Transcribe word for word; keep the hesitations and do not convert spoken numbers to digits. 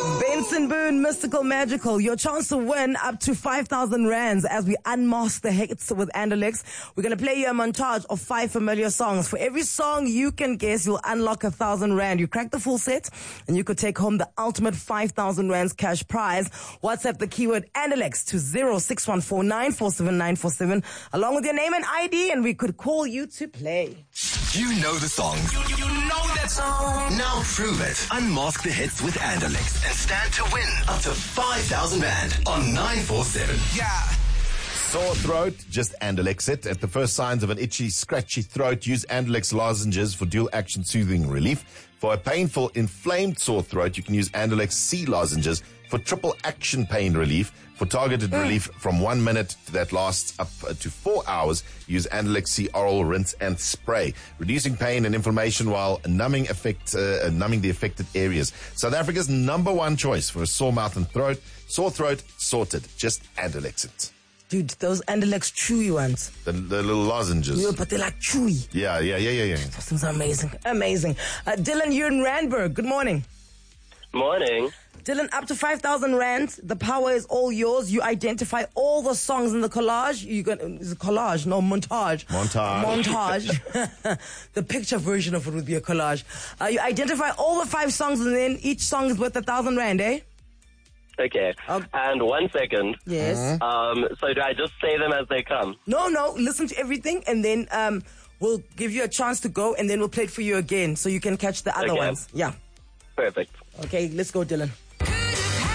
Benson Boone, Mystical Magical. Your chance to win up to five thousand rands as we unmask the hits with Andalex. We're going to play you a montage of five familiar songs. For every song you can guess, you'll unlock a thousand rand. You crack the full set and you could take home the ultimate five thousand rands cash prize. WhatsApp the keyword Andalex to zero six one four nine four seven nine four seven along with your name and I D, and we could call you to play. You know the song. You, you, you know that song. Now prove it. Unmask the hits with Andalex and stand to win up to five thousand rand on nine four seven. Yeah. Sore throat, just Andalex it. At the first signs of an itchy, scratchy throat, use Andalex lozenges for dual action soothing relief. For a painful, inflamed sore throat, you can use Andalex C lozenges for triple action pain relief. For targeted mm. relief from one minute that lasts up to four hours, use Andalex C oral rinse and spray, reducing pain and inflammation while numbing effect, uh, numbing the affected areas. South Africa's number one choice for a sore mouth and throat. Sore throat sorted. Just Andalex it. Dude, those Andalex chewy ones. The, the little lozenges. Yeah, but they're like chewy. Yeah, yeah, yeah, yeah, yeah. Those things are amazing. Amazing. Uh, Dylan, you're in Randburg. Good morning. Morning. Dylan, up to five thousand rand. The power is all yours. You identify all the songs in the collage. You got it's a collage, no montage. Montage. Montage. The picture version of it would be a collage. Uh, you identify all the five songs, and then each song is worth a thousand rand, eh? Okay. Okay. And one second. Yes. Mm-hmm. Um. So do I just say them as they come? No, no. Listen to everything, and then um, we'll give you a chance to go, and then we'll play it for you again, so you can catch the other Okay. ones. Yeah. Perfect. Okay, let's go, Dylan.